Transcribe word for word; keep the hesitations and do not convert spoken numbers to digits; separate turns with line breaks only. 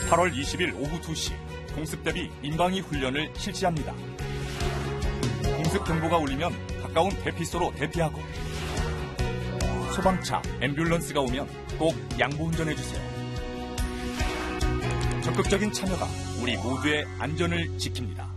팔월 이십일 오후 두 시 공습 대비 민방위 훈련을 실시합니다. 공습 경보가 울리면 가까운 대피소로 대피하고 소방차, 앰뷸런스가 오면 꼭 양보 운전해주세요. 적극적인 참여가 우리 모두의 안전을 지킵니다.